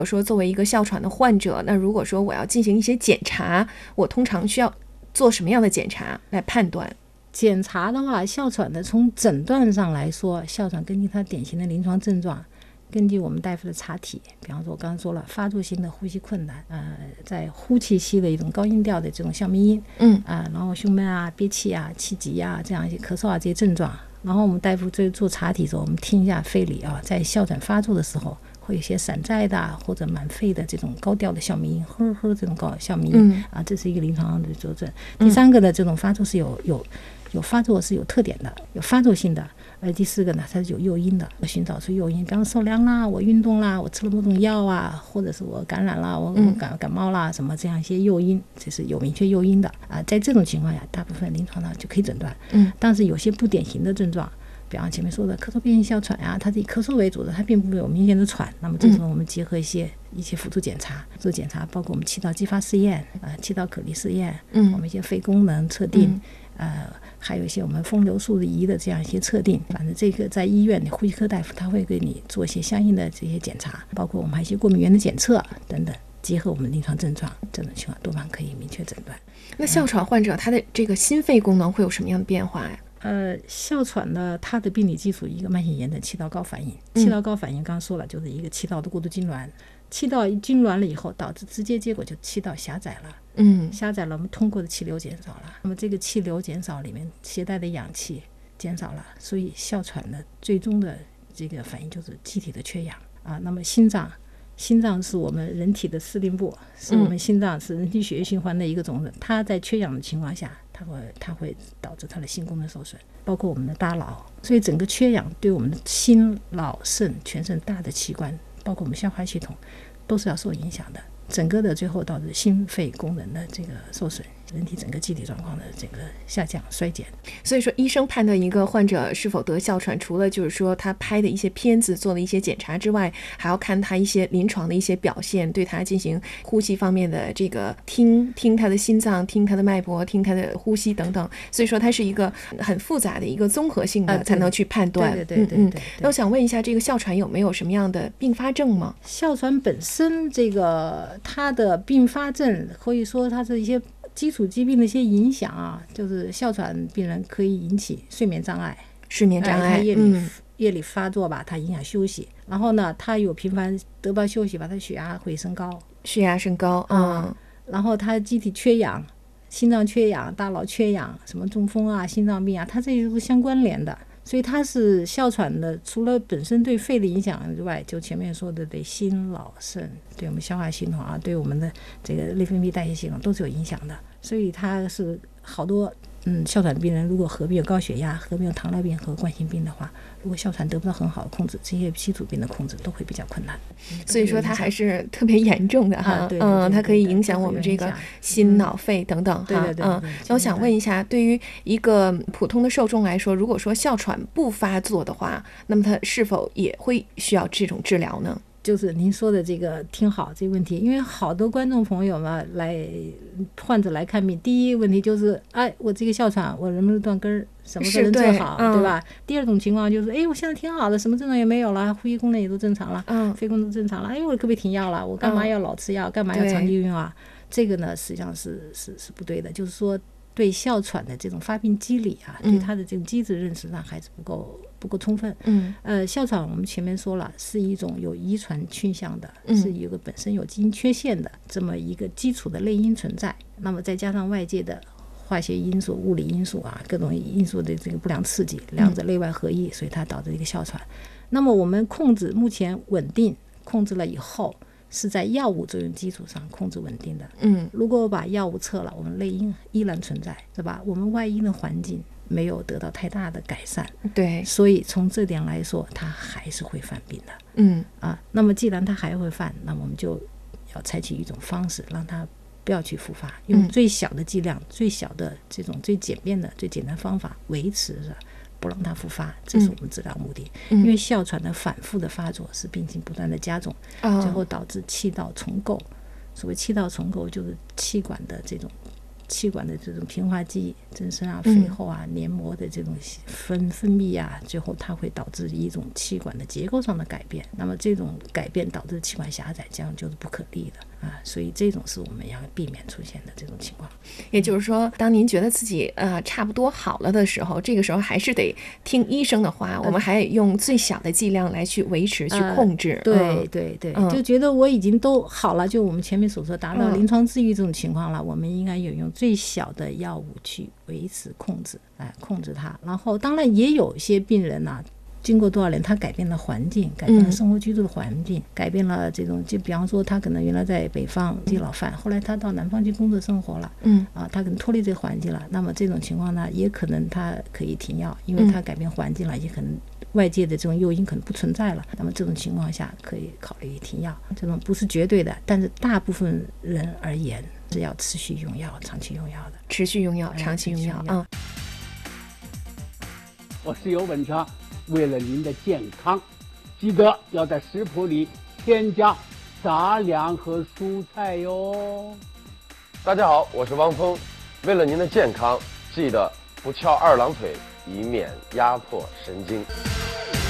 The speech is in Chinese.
说作为一个哮喘的患者，那如果说我要进行一些检查，我通常需要做什么样的检查来判断？ 检查的话，哮喘的从诊断上来说，哮喘根据它典型的临床症状，根据我们大夫的查体，比方说我刚刚说了发作性的呼吸困难，在呼气息的一种高音调的这种哮鸣音，然后胸闷啊、憋气啊、气急啊这样一些咳嗽啊这些症状，然后我们大夫在做查体的时候，我们听一下肺里啊，在哮喘发作的时候会有一些散在的或者满肺的这种高调的哮鸣音，呵呵这种高哮鸣音，这是一个临床的佐证。第三个呢，这种发作是有发作是有特点的，有发作性的。第四个呢，它是有诱因的，我寻找出诱因，比方受凉啦，我运动啦，我吃了某种药啊，或者是我感染啦，我感冒啦，什么这样一些诱因，这是有明确诱因的在这种情况下，大部分临床上就可以诊断。但是有些不典型的症状，比方前面说的咳嗽变性哮喘啊，它是以咳嗽为主的，它并不会有明显的喘。那么这时候我们结合一些辅助检查，做检查包括我们气道激发试验、气道可离试验，我们一些肺功能测定，还有一些我们风流速仪的这样一些测定。反正这个在医院的呼吸科大夫他会给你做一些相应的这些检查，包括我们还有一些过敏原的检测等等，结合我们临床症状，这种情况多半可以明确诊断。 那哮喘患者他的这个心肺功能会有什么样的变化呀？ 哮喘呢，它的病理基础一个慢性炎症气道高反应，气道高反应刚刚说了，就是一个气道的过度痉挛，气道一痉挛了以后，导致直接结果就气道狭窄了，狭窄了，我们通过的气流减少了，那么这个气流减少里面携带的氧气减少了，所以哮喘的最终的这个反应就是机体的缺氧那么心脏是我们人体的司令部，是我们心脏是人体血液循环的一个种子，它在缺氧的情况下，它会导致它的心功能受损，包括我们的大脑，所以整个缺氧对我们的心脑肾全身大的器官，包括我们消化系统都是要受影响的，整个的最后导致心肺功能的这个受损，人体整个机体状况的这个下降衰减。 所以说医生判断一个患者是否得哮喘，除了就是说他拍的一些片子做的一些检查之外，还要看他一些临床的一些表现，对他进行呼吸方面的这个听他的心脏，听他的脉搏，听他的呼吸等等，所以说它是一个很复杂的一个综合性的才能去判断。 对。 那我想问一下，这个哮喘有没有什么样的并发症吗？ 哮喘本身这个它的并发症可以说它是一些基础疾病的一些影响就是哮喘病人可以引起睡眠障碍，它夜里发作吧，它影响休息，然后呢它有频繁得不到休息吧，它血压会升高，然后它机体缺氧，心脏缺氧，大脑缺氧，什么中风啊、心脏病啊，它这些都是相关联的。所以它是哮喘的，除了本身对肺的影响之外，就前面说的对心脑肾，对我们消化系统对我们的这个内分泌代谢系统都是有影响的。所以它是好多哮喘病人如果合并有高血压、合并有糖尿病和冠心病的话，如果哮喘得不到很好的控制，这些基础病的控制都会比较困难。 所以说它还是特别严重的它可以影响我们这个心脑肺等等那我想问一下，对于一个普通的受众来说，如果说哮喘不发作的话，那么它是否也会需要这种治疗呢？ 就是您说的这个挺好这个问题，因为好多观众朋友嘛患者来看病，第一个问题就是我这个哮喘我能不能断根，什么时候能治好，对吧？第二种情况就是我现在挺好的，什么症状也没有了，呼吸功能也都正常了，肺功能正常了，我可不可以停药了？我干嘛要老吃药？干嘛要长期用啊？这个呢实际上是不对的，就是说对哮喘的这种发病机理对它的这种机制认识上还是不够充分。哮喘我们前面说了是一种有遗传倾向的，是一个本身有基因缺陷的这么一个基础的内因存在，那么再加上外界的化学因素、物理因素各种因素的这个不良刺激，两者内外合一，所以它导致一个哮喘。那么我们控制目前稳定，控制了以后是在药物作用基础上控制稳定的。如果我把药物撤了，我们内因依然存在，是吧？我们外因的环境没有得到太大的改善， 对， 所以从这点来说，它还是会犯病的。那么既然它还会犯，那么我们就要采取一种方式，让它不要去复发，用最小的剂量、最小的这种最简便的、最简单方法维持着。不让它复发，这是我们治疗目的。因为哮喘的反复的发作是病情不断的加重，最后导致气道重构。所谓气道重构就是气管的这种气管的这种平滑肌增生啊、肥厚啊、黏膜的这种分泌啊，最后它会导致一种气管的结构上的改变。那么这种改变导致气管狭窄，这样就是不可逆的啊。所以这种是我们要避免出现的这种情况。 也就是说，当您觉得自己差不多好了的时候，这个时候还是得听医生的话，我们还得用最小的剂量来去维持、去控制。 对对对，就觉得我已经都好了，就我们前面所说达到临床治愈这种情况了，我们应该有用最小的药物去维持控制，控制它。然后当然也有些病人呢，经过多少年，他改变了环境，改变了生活居住的环境，改变了这种，就比方说他可能原来在北方地老饭，后来他到南方去工作生活了，他可能脱离这个环境了。那么这种情况呢，也可能他可以停药，因为他改变环境了，也可能外界的这种诱因可能不存在了。那么这种情况下可以考虑停药，这种不是绝对的，但是大部分人而言是要持续用药、长期用药的。 持续用药、长期用药。 我是尤文强，为了您的健康，记得要在食谱里添加杂粮和蔬菜哟。 大家好，我是汪峰，为了您的健康，记得不翘二郎腿，以免压迫神经。